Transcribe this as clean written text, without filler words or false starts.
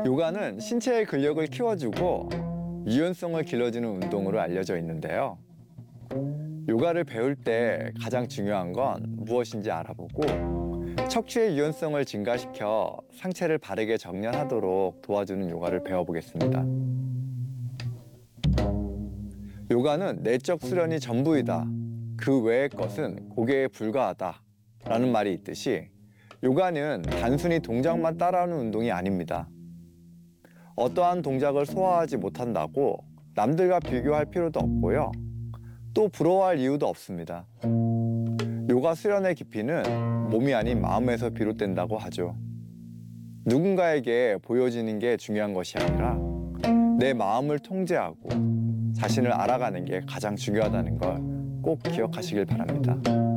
요가는 신체의 근력을 키워주고 유연성을 길러주는 운동으로 알려져 있는데요. 요가를 배울 때 가장 중요한 건 무엇인지 알아보고 척추의 유연성을 증가시켜 상체를 바르게 정렬하도록 도와주는 요가를 배워보겠습니다. 요가는 내적 수련이 전부이다. 그 외의 것은 고개에 불과하다. 라는 말이 있듯이 요가는 단순히 동작만 따라하는 운동이 아닙니다. 어떠한 동작을 소화하지 못한다고 남들과 비교할 필요도 없고요. 또 부러워할 이유도 없습니다. 요가 수련의 깊이는 몸이 아닌 마음에서 비롯된다고 하죠. 누군가에게 보여지는 게 중요한 것이 아니라 내 마음을 통제하고 자신을 알아가는 게 가장 중요하다는 걸 꼭 기억하시길 바랍니다.